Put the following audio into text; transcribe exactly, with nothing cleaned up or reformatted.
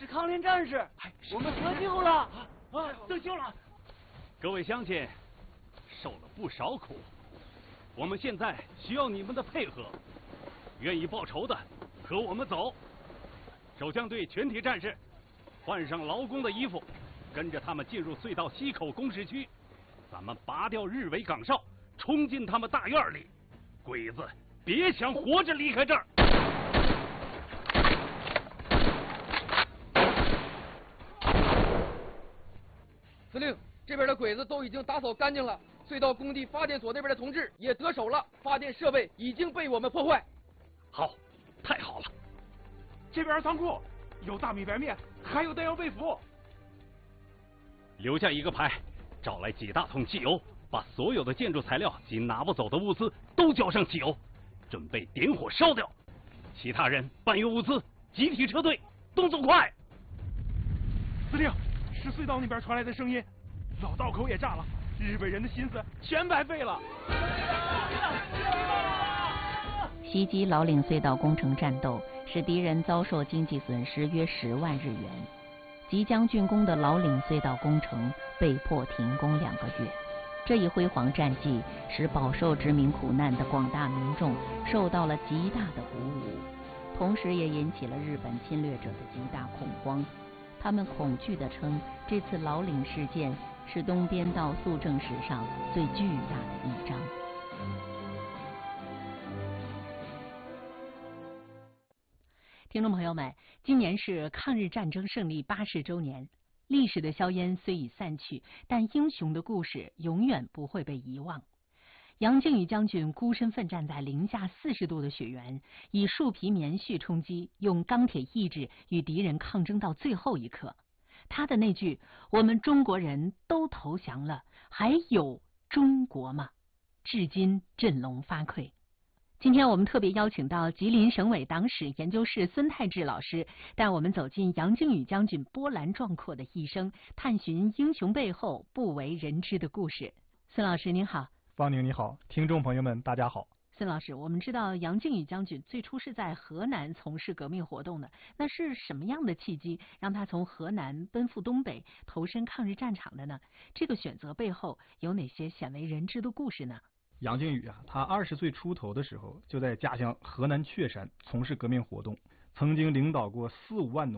抗联战士，我们得救了啊！得救了！ 各位乡亲，受了不少苦，我们现在需要你们的配合。愿意报仇的，和我们走。守江队全体战士，换上劳工的衣服，跟着他们进入隧道西口工事区。咱们拔掉日伪岗哨，冲进他们大院里。鬼子别想活着离开这儿！ 司令，这边的鬼子都已经打扫干净了，隧道工地发电所那边的同志也得手了，发电设备已经被我们破坏。 好，太好了！ 这边仓库有大米、白面，还有弹药被服。 留下一个排，找来几大桶汽油，把所有的建筑材料及拿不走的物资都浇上汽油，准备点火烧掉。其他人搬运物资，集体撤退，动作快！ 司令，是隧道那边传来的声音，老道口也炸了，日本人的心思全白费了。 袭击老岭隧道工程战斗使敌人遭受经济损失约十万日元，即将竣工的老岭隧道工程被迫停工两个月。这一辉煌战绩使饱受殖民苦难的广大民众受到了极大的鼓舞，同时也引起了日本侵略者的极大恐慌。他们恐惧地称，这次老岭事件是东边道肃正史上最巨大的一章。听众朋友们，今年是抗日战争胜利八十周年。历史的硝烟虽已散去，但英雄的故事永远不会被遗忘。杨靖宇将军孤身奋战在零下四十度的雪原，以树皮棉絮充饥，用钢铁意志与敌人抗争到最后一刻。他的那句“我们中国人都投降了，还有中国吗”，至今振聋发聩。今天我们特别邀请到吉林省委党史研究室孙泰志老师，带我们走进杨靖宇将军波澜壮阔的一生，探寻英雄背后不为人知的故事。孙老师您好。 方宁你好，听众朋友们大家好。 孙老师，我们知道杨靖宇将军最初是在河南从事革命活动的，那是什么样的契机让他从河南奔赴东北，投身抗日战场的呢？这个选择背后有哪些鲜为人知的故事呢？ 杨靖宇啊，他二十岁出头的时候，就在家乡河南确山从事革命活动，曾经领导过四五万农